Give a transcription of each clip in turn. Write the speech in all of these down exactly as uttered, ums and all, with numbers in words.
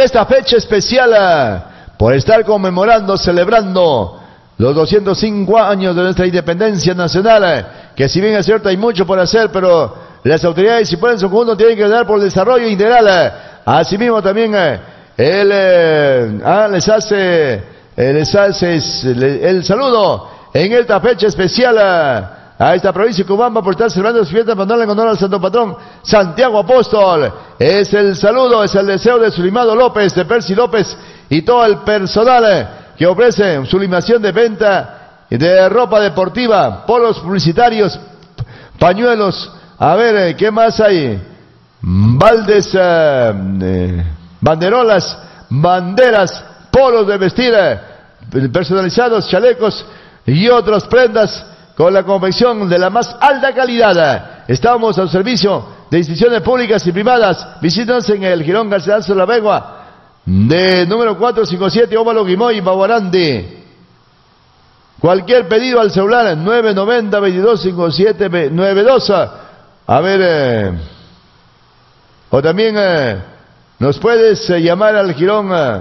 esta fecha especial eh, por estar conmemorando, celebrando los doscientos cinco años de nuestra independencia nacional, eh, que si bien es cierto hay mucho por hacer, pero las autoridades, si pueden en su conjunto, tienen que dar por el desarrollo integral. Eh. Asimismo también eh, él eh, ah, les hace, eh, les hace el, el saludo en esta fecha especial eh, a esta provincia de Cubamba por estar celebrando su fiesta patronal en honor al santo patrón Santiago Apóstol. Es el saludo, es el deseo de Sulimado López, de Percy López y todo el personal eh, que ofrece su limación de venta de ropa deportiva, polos publicitarios, pañuelos. A ver, eh, ¿qué más hay? Baldes, eh, eh, banderolas, banderas, polos de vestir, eh, personalizados, chalecos y otras prendas con la confección de la más alta calidad. Estamos al servicio de instituciones públicas y privadas. Visítanos en el Girón Garcilaso de la Vegua, de número cuatrocientos cincuenta y siete, Óvalo Guimoy, Baguarandi. Cualquier pedido al celular nueve noventa, veintidós cincuenta y siete noventa y dos. A ver, eh, o también eh, nos puedes eh, llamar al Girón. Eh,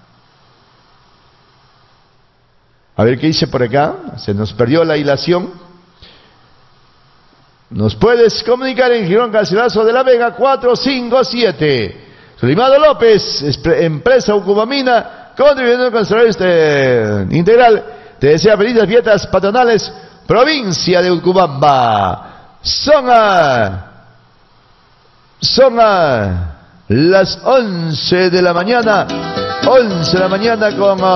a ver qué dice por acá. Se nos perdió la hilación. Nos puedes comunicar en Girón Garcilaso de la Vega cuatrocientos cincuenta y siete. Sulimado López, empresa Ucubamina, contribuyendo con el salario este, integral. Te desea felices fiestas patronales, provincia de Ucubamba. Son a, son a las once de la mañana, once de la mañana con